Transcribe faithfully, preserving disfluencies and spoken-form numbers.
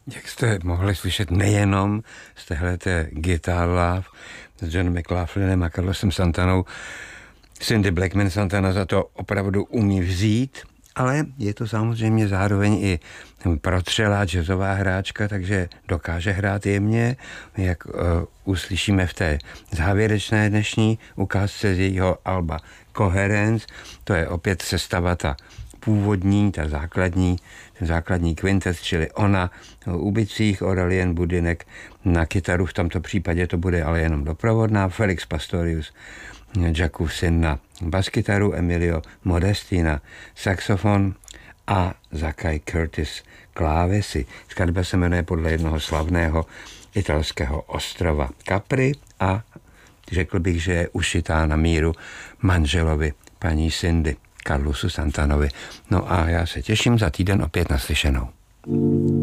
Jak jste mohli slyšet nejenom z téhleté Guitar Love s Johnem McLaughlinem a Carlosem Santanou, Cindy Blackman Santana za to opravdu umí vzít, ale je to samozřejmě zároveň i protřelá jazzová hráčka, takže dokáže hrát jemně, jak uh, uslyšíme v té závěrečné dnešní ukázce z jejího alba Coherence. To je opět sestava ta původní, ta základní, ten základní kvintet, čili ona u bicích, Aurelien Budynek na kytaru, v tomto případě to bude ale jenom doprovodná, Felix Pastorius Jackův syn na baskytaru, Emilio Modesti na saxofon a Zakai Curtis klávesy. Skladba se jmenuje podle jednoho slavného italského ostrova Capri a řekl bych, že je ušitá na míru manželovi paní Cindy, Carlosu Santanovi. No a já se těším za týden opět naslyšenou.